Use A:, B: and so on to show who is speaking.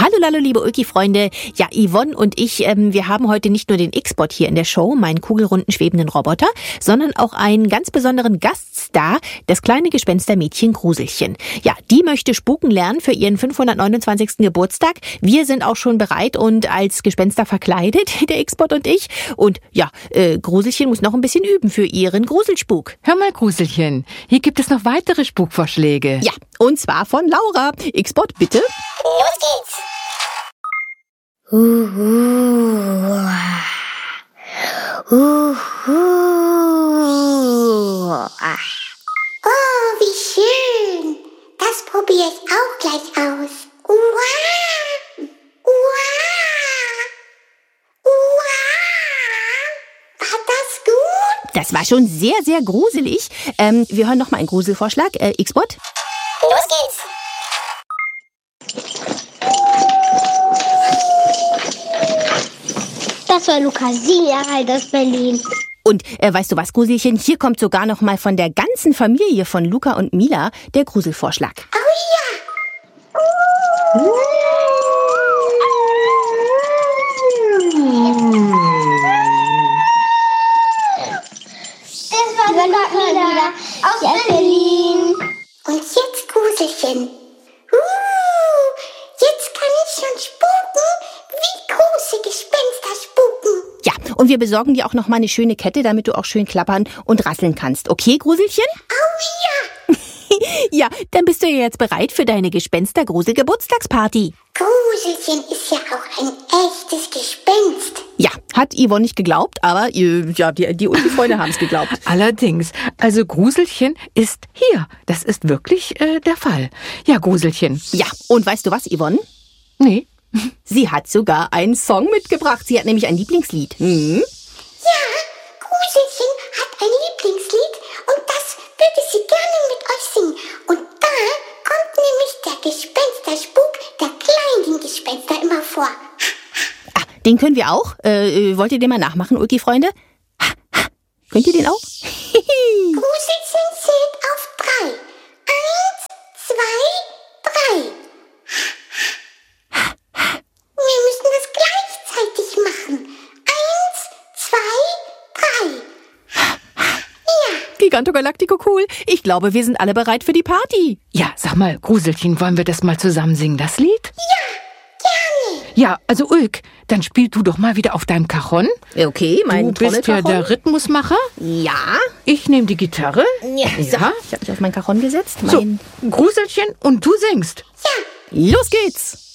A: Hallo, liebe Ulki-Freunde. Ja, Yvonne und ich, wir haben heute nicht nur den X-Bot hier in der Show, meinen kugelrunden schwebenden Roboter, sondern auch einen ganz besonderen Gaststar, das kleine Gespenstermädchen Gruselchen. Ja, die möchte spuken lernen für ihren 529. Geburtstag. Wir sind auch schon bereit und als Gespenster verkleidet, der X-Bot und ich. Und ja, Gruselchen muss noch ein bisschen üben für ihren Gruselspuk.
B: Hör mal, Gruselchen, hier gibt es noch weitere Spukvorschläge.
A: Ja, und zwar von Laura. X-Bot, bitte.
C: Los geht's! Oh, wie schön! Das probiere ich auch gleich aus. Uah! Uah! Uah! War das gut?
A: Das war schon sehr, sehr gruselig. Wir hören noch mal einen Gruselvorschlag. X-Bot?
C: Los geht's! Das war Lukas 7 Jahre alt aus Berlin.
A: Und weißt du was, Gruselchen? Hier kommt sogar noch mal von der ganzen Familie von Luca und Mila der Gruselvorschlag.
C: Oh ja! Das war Luca und Mila aus Berlin. Und jetzt Gruselchen. Jetzt kann ich schon spuken, wie große Gespenster spuken.
A: Ja, und wir besorgen dir auch noch mal eine schöne Kette, damit du auch schön klappern und rasseln kannst. Okay, Gruselchen?
C: Oh ja!
A: Ja, dann bist du ja jetzt bereit für deine Gespenster-Grusel-Geburtstagsparty.
C: Gruselchen ist ja auch ein echtes Gespenst.
A: Ja, hat Yvonne nicht geglaubt, aber ja, die Ulki-Freunde haben es geglaubt.
B: Allerdings, also Gruselchen ist hier. Das ist wirklich der Fall. Ja, Gruselchen.
A: Ja, und weißt du was, Yvonne?
B: Nee.
A: Sie hat sogar einen Song mitgebracht. Sie hat nämlich ein Lieblingslied.
C: Ja, Gruselchen hat ein Lieblingslied und das würde sie gerne mit euch singen. Und da kommt nämlich der Gespensterspuk der kleinen Gespenster immer vor.
A: Ah, den können wir auch. Wollt ihr den mal nachmachen, Ulki-Freunde? Könnt ihr den auch?
C: Gruselchen zählt auf 3. 1, 2, 3. Wir müssen das gleichzeitig machen. 1, 2, 3. Ja.
A: Giganto Galactico cool. Ich glaube, wir sind alle bereit für die Party.
B: Ja, sag mal, Gruselchen, wollen wir das mal zusammen singen, das Lied?
C: Gerne.
B: Ja, also Ulk, dann spiel du doch mal wieder auf deinem Cajon.
A: Okay, mein
B: Du bist ja der Rhythmusmacher.
A: Ja.
B: Ich nehme die Gitarre.
A: Ja. So, ich habe mich auf mein Cajon gesetzt.
B: So, Gruselchen, und du singst.
C: Ja.
A: Los geht's.